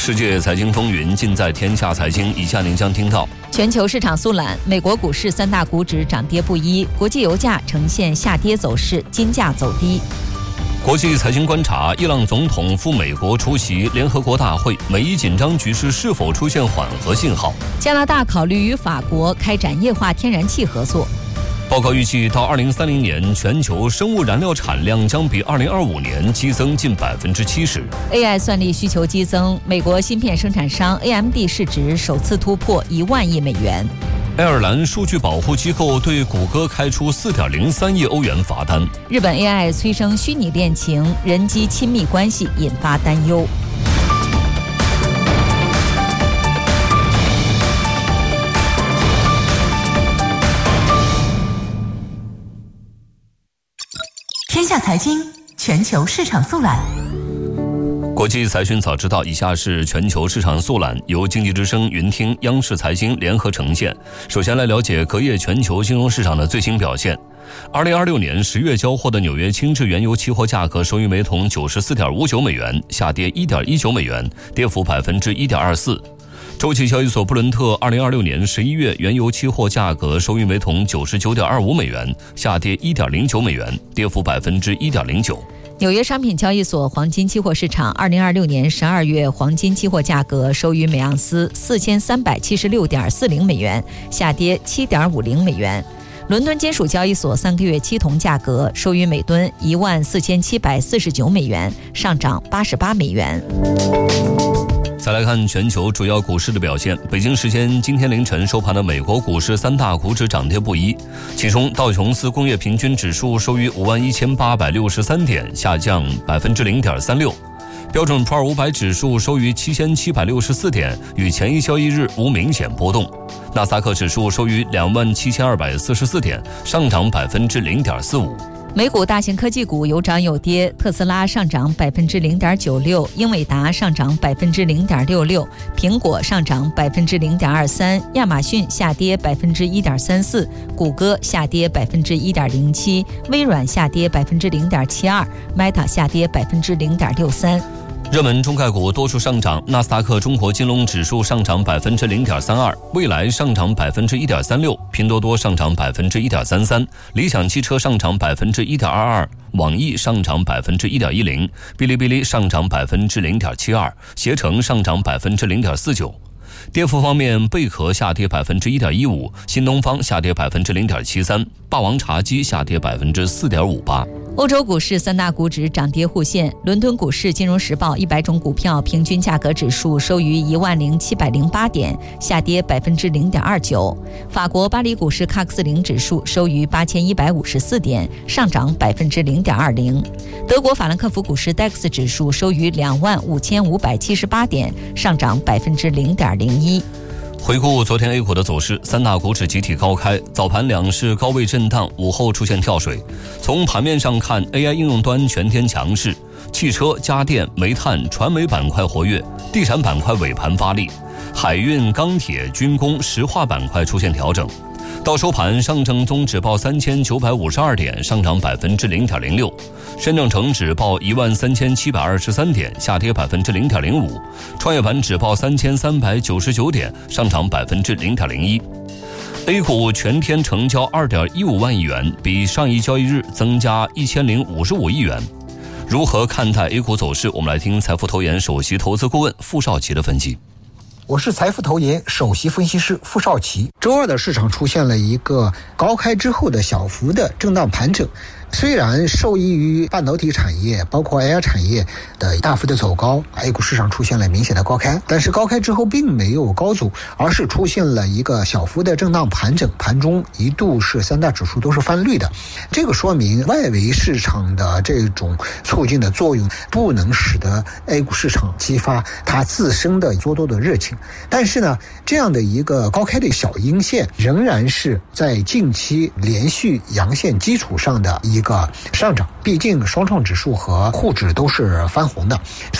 世界财经风云尽在天下财经，以下您将听到： 全球市场肃懒，美国股市三大股指涨跌不一，国际油价呈现下跌走势，金价走低。 国际财经观察：伊朗总统赴美国出席联合国大会，美伊紧张局势是否出现缓和信号？ 加拿大考虑与法国开展液化天然气合作。 报告预计，到2030年，全球生物燃料产量将比2025年激增近70%。 AI 算力需求激增，美国芯片生产商 AMD 市值首次突破1万亿美元。 爱尔兰数据保护机构对谷歌开出4.03亿欧元罚单。 日本 AI 催生虚拟恋情，人机亲密关系引发担忧。 天下财经全球市场速览。 国际财讯早知道，以下是全球市场速览，由经济之声、云听、央视财经联合呈现。首先来了解隔夜全球金融市场的最新表现。2026年10月交货的纽约轻质原油期货价格收于每桶94.59美元，下跌1.19美元，跌幅1.24%。周期交易所布伦特2026年11月原油期货价格收于每桶99.25美元，下跌1.09美元，跌幅1.09%。 纽约商品交易所黄金期货市场2026年12月黄金期货价格收于每盎司4376.40美元，下跌7.50美元。伦敦金属交易所3个月期铜价格收于每吨14749美元，上涨88美元。 再来看全球主要股市的表现。北京时间今天凌晨收盘的美国股市三大股指涨跌不一，其中道琼斯工业平均指数收于51863点，下降0.36%。标准普尔500指数收于7764点，与前一交易日无明显波动。纳斯达克指数收于27244点，上涨0.45%。 美股大型科技股有涨有跌，特斯拉上涨0.96%，英伟达上涨0.66%，苹果上涨0.23%，亚马逊下跌1.34%，谷歌下跌1.07%，微软下跌0.72%， Meta 下跌0.63%。 热门中概股多数上涨，纳斯达克中国金融指数上涨0.32%，未来上涨1.36%，拼多多上涨1.33%，理想汽车上涨1.22%，网易上涨1.10%，哔哩哔哩上涨0.72%，携程上涨0.49%。跌幅方面，贝壳下跌1.15%，新东方下跌0.73%，霸王茶姬下跌4.58%。 欧洲股市三大股指涨跌互现，伦敦股市金融时报100种股票平均价格指数收于10708点，下跌0.29%。法国巴黎股市CAC 40指数收于8154点，上涨0.20%。德国法兰克福股市 DAX 指数收于25578点，上涨0.01%。 回顾昨天 A 股的走势，三大股指集体高开，早盘两市高位震荡，午后出现跳水。从盘面上看， AI 应用端全天强势，汽车、家电、煤炭、传媒板块活跃，地产板块尾盘发力，海运、钢铁、军工、石化板块出现调整。到收盘，上证综指报3952点，上涨0.06%；深证成指报13723点，下跌0.05%；创业板指报3399点，上涨0.01%。A 股全天成交2.15万亿元，比上一交易日增加1055亿元。如何看待 A 股走势？我们来听财富投研首席投资顾问傅少奇的分析。 我是财富投研首席分析师傅少奇。周二的市场出现了一个高开之后的小幅的震荡盘整，虽然受益于半导体产业包括 AI 产业的大幅的走高， A 股市场出现了明显的高开，但是高开之后并没有高走，而是出现了一个小幅的震荡盘整，盘中一度是三大指数都是翻绿的。这个说明外围市场的这种促进的作用不能使得 A 股市场激发它自身的做多的热情，但是呢，这样的一个高开的小阴线仍然是在近期连续阳线基础上的一个上涨，毕竟双创指数和沪指都是翻红的。